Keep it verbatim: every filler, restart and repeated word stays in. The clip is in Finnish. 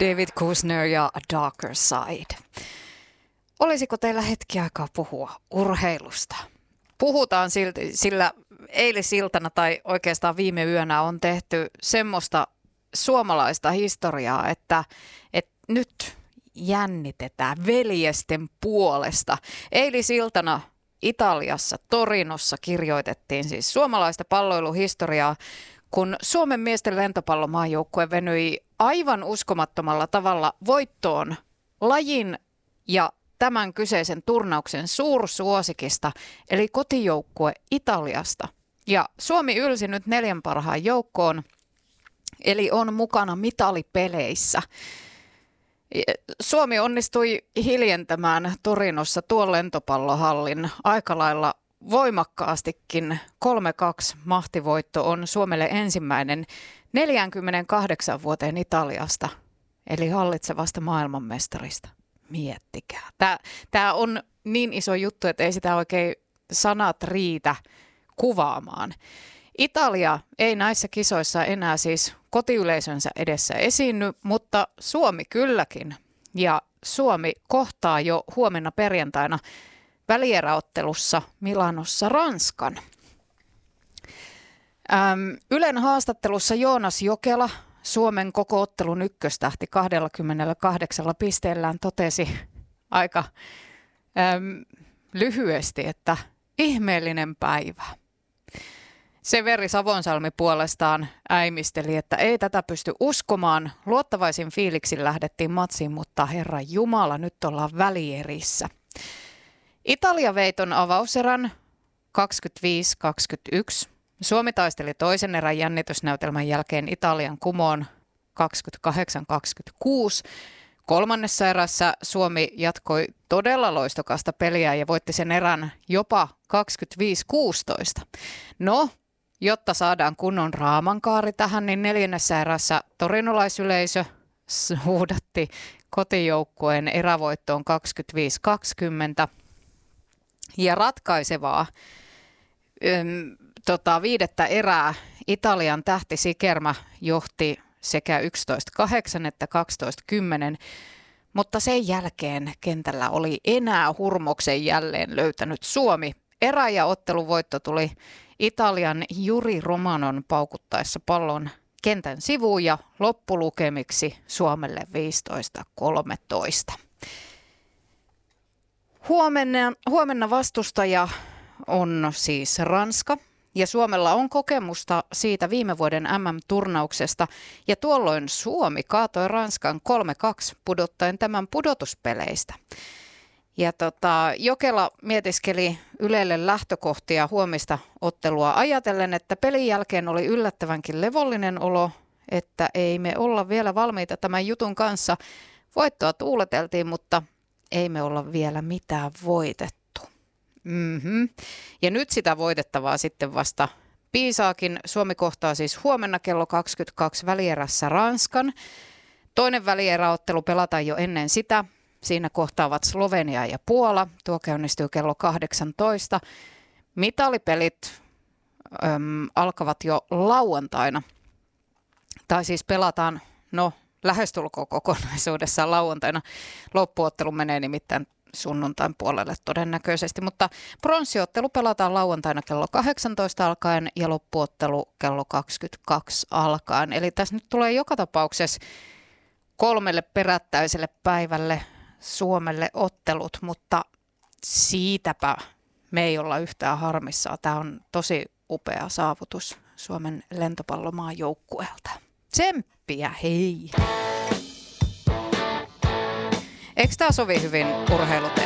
David Kushner ja A Darker Side. Olisiko teillä hetki aikaa puhua urheilusta? Puhutaan silti, sillä eilisiltana tai oikeastaan viime yönä on tehty semmoista suomalaista historiaa, että, että nyt jännitetään veljesten puolesta. Eilisiltana Italiassa, Torinossa kirjoitettiin siis suomalaista palloiluhistoriaa, kun Suomen miesten lentopallomaajoukkue venyi aivan uskomattomalla tavalla voittoon lajin ja tämän kyseisen turnauksen suursuosikista, eli kotijoukkue Italiasta. Ja Suomi ylsi nyt neljän parhaan joukkoon, eli on mukana mitalipeleissä. Suomi onnistui hiljentämään Torinossa tuon lentopallohallin aika lailla voimakkaastikin. kolme kaksi mahtivoitto on Suomelle ensimmäinen neljäkymmentäkahdeksan vuoteen Italiasta, eli hallitsevasta maailmanmestarista. Miettikää. Tämä, tämä on niin iso juttu, että ei sitä oikein sanat riitä kuvaamaan. Italia ei näissä kisoissa enää siis kotiyleisönsä edessä esiinny, mutta Suomi kylläkin. Ja Suomi kohtaa jo huomenna perjantaina välieräottelussa Milanossa Ranskan. Öm, Ylen haastattelussa Joonas Jokela, Suomen koko ottelun ykköstähti kaksikymmentäkahdeksan pisteellään, totesi aika äm, lyhyesti, että ihmeellinen päivä. Severi Savonsalmi puolestaan äimisteli, että ei tätä pysty uskomaan. Luottavaisin fiiliksin lähdettiin matsiin, mutta herra Jumala, nyt ollaan välierissä. Italia veiton avauserän kaksikymmentäviisi kaksikymmentäyksi. Suomi taisteli toisen erän jännitysnäytelmän jälkeen Italian kumoon kaksikymmentäkahdeksan kaksikymmentäkuusi. Kolmannessa erässä Suomi jatkoi todella loistokasta peliä ja voitti sen erän jopa kaksikymmentäviisi kuusitoista. No, jotta saadaan kunnon raamankaari tähän, niin neljännessä erässä torinolaisyleisö huudatti kotijoukkueen erävoittoon kaksikymmentäviisi kaksikymmentä. Ja ratkaisevaa ym, tota, viidettä erää Italian tähti Sikermä johti sekä yksitoista kahdeksan että kaksitoista kymmenen, mutta sen jälkeen kentällä oli enää hurmoksen jälleen löytänyt Suomi. Erä- ja otteluvoitto tuli Italian Juri Romanon paukuttaessa pallon kentän sivuun ja loppulukemiksi Suomelle viisitoista kolmetoista. Huomenna, huomenna vastustaja on siis Ranska. Ja Suomella on kokemusta siitä viime vuoden M M-turnauksesta, ja tuolloin Suomi kaatoi Ranskan kolme kaksi pudottaen tämän pudotuspeleistä. Ja tota, Jokela mietiskeli Ylelle lähtökohtia huomista ottelua ajatellen, että pelin jälkeen oli yllättävänkin levollinen olo, että ei me olla vielä valmiita tämän jutun kanssa. Voittoa tuuleteltiin, mutta ei me olla vielä mitään voitettu. Mm-hmm. Ja nyt sitä voitettavaa sitten vasta piisaakin. Suomi kohtaa siis huomenna kello kaksikymmentäkaksi välierässä Ranskan. Toinen välieräottelu pelataan jo ennen sitä. Siinä kohtaavat Slovenia ja Puola. Tuo käynnistyy kello kahdeksantoista. Mitalipelit äm, alkavat jo lauantaina. Tai siis pelataan, no lähestulkoon kokonaisuudessaan lauantaina. Loppuottelu menee nimittäin sunnuntain puolelle todennäköisesti, mutta pronssiottelu pelataan lauantaina kello kahdeksantoista alkaen ja loppuottelu kello kaksikymmentäkaksi alkaen. Eli tässä nyt tulee joka tapauksessa kolmelle perättäiselle päivälle Suomelle ottelut, mutta siitäpä me ei olla yhtään harmissaan. Tämä on tosi upea saavutus Suomen lentopallomaajoukkueelta. Tsemppiä, hei! Eikö tämä sovi hyvin urheiluteen?